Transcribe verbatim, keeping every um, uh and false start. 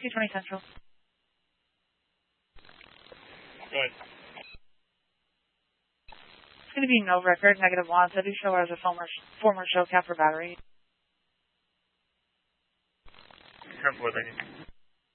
two twenty Central. Go ahead. It's going to be no record, negative one. So I do show her as a former, former show cap for battery. ten four, thank you.